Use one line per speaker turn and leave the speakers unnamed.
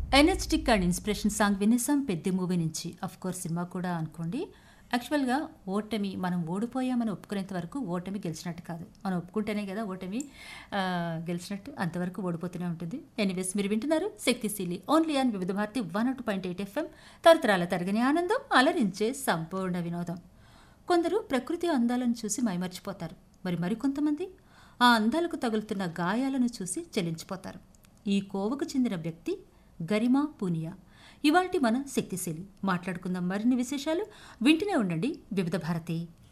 Energetic and inspiration song వినేసాం పెద్ద movie నుంచి. Of course cinema కూడా అనుకోండి. యాక్చువల్‌గా ఓటమి మనం ఓడిపోయామని ఒప్పుకునేంత వరకు ఓటమి గెలిచినట్టు కాదు. మనం ఒప్పుకుంటేనే కదా ఓటమి గెలిచినట్టు. అంతవరకు ఓడిపోతూనే ఉంటుంది. ఎనీవేస్ మీరు వింటున్నారు శక్తిశీలి ఓన్లీ ఆన్ వివిధ భారతి 102.8 ఎఫ్ఎం. తరతరాల తరగని ఆనందం అలరించే సంపూర్ణ వినోదం. కొందరు ప్రకృతి అందాలను చూసి మైమర్చిపోతారు. మరికొంతమంది ఆ అందాలకు తగులుతున్న గాయాలను చూసి చెలించిపోతారు. ఈ కోవకు చెందిన వ్యక్తి గరిమా పూనియా. ఇవాల్టి మన శక్తిశీలి. మాట్లాడుకుందాం మరిన్ని విశేషాలు. వింటూనే ఉండండి వివిధ భారతి.